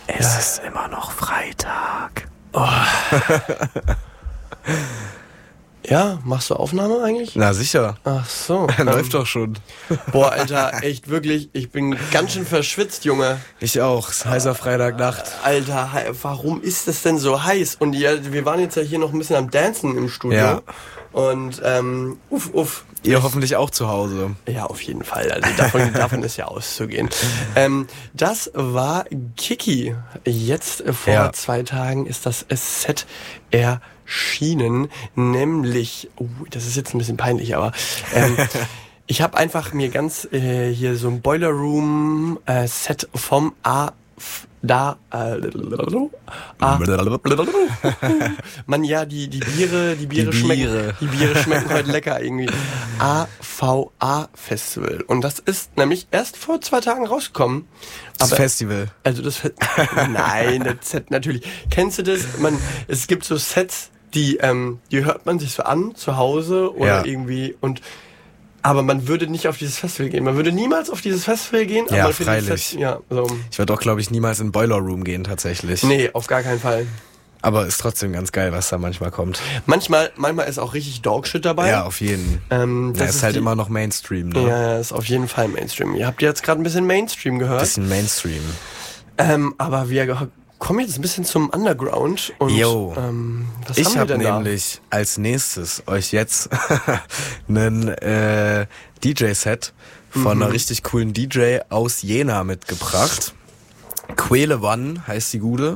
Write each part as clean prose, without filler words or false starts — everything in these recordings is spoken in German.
Es ist immer noch Freitag. Oh. Ja, machst du Aufnahme eigentlich? Na sicher. Ach so. Läuft doch schon. Boah, Alter, echt wirklich, ich bin ganz schön verschwitzt, Junge. Ich auch. Es ist heißer Freitagnacht. Alter, warum ist es denn so heiß? Und ja, wir waren jetzt ja hier noch ein bisschen am Dancen im Studio. Ja. Und, uff. Ihr hoffentlich auch zu Hause. Ja, auf jeden Fall. Also davon ist ja auszugehen. Das war Kiki. Jetzt vor 2 Tagen ist das Set erschienen. Nämlich, das ist jetzt ein bisschen peinlich, aber ich habe einfach mir ganz hier so ein Boiler Room Set vom Man, ja, die Biere schmecken heute lecker irgendwie. AVA Festival. Und das ist nämlich erst vor 2 Tagen rausgekommen. Das Festival. Also nein, das Set natürlich. Kennst du das? Es gibt so Sets, die hört man sich so an zu Hause oder irgendwie aber man würde nicht auf dieses Festival gehen. Man würde niemals auf dieses Festival gehen. Ja, aber freilich. Ich würde auch, glaube ich, niemals in Boiler Room gehen, tatsächlich. Nee, auf gar keinen Fall. Aber ist trotzdem ganz geil, was da manchmal kommt. Manchmal ist auch richtig Dogshit dabei. Ja, auf jeden. Das ist halt immer noch Mainstream, ne? Ja, ist auf jeden Fall Mainstream. Ihr habt jetzt gerade ein bisschen Mainstream gehört. Bisschen Mainstream. Aber wir kommen jetzt ein bisschen zum Underground. Und, was ich haben wir habe denn nämlich als nächstes euch jetzt einen DJ-Set von einer richtig coolen DJ aus Jena mitgebracht. Quelle One heißt die Gute.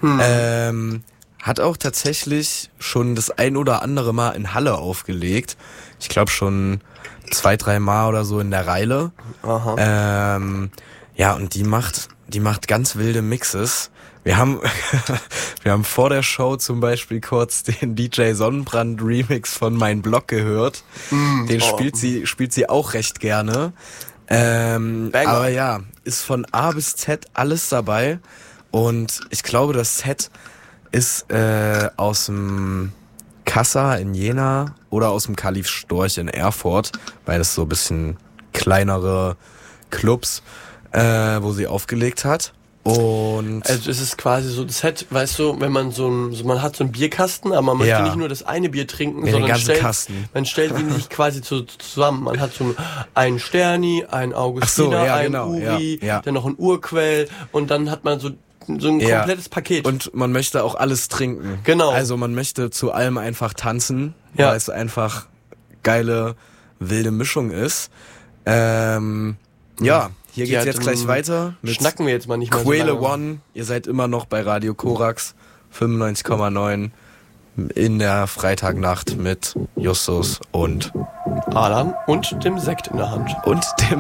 Hat auch tatsächlich schon das ein oder andere Mal in Halle aufgelegt. Ich glaube schon 2-3 Mal oder so in der Reile. Aha. Und die macht ganz wilde Mixes. Wir haben vor der Show zum Beispiel kurz den DJ Sonnenbrand Remix von Mein Blog gehört. Den spielt sie auch recht gerne. Aber ja, ist von A bis Z alles dabei. Und ich glaube, das Set ist aus dem Kassa in Jena oder aus dem Kalif Storch in Erfurt, weil das so ein bisschen kleinere Clubs, wo sie aufgelegt hat. Und also es ist quasi so das Set, weißt du, wenn man man hat so einen Bierkasten, aber man möchte nicht nur das eine Bier trinken, sondern man stellt die nicht quasi zusammen. Man hat so einen Sterni, einen Augustiner, einen Uri, dann noch ein Urquell und dann hat man so ein komplettes Paket. Und man möchte auch alles trinken. Genau. Also man möchte zu allem einfach tanzen, weil es einfach geile, wilde Mischung ist. Hier geht's jetzt gleich weiter. Schnacken wir jetzt mal nicht mehr Quelle so lange. One. Ihr seid immer noch bei Radio Korax 95,9 in der Freitagnacht mit Justus und Alan und dem Sekt in der Hand. Und dem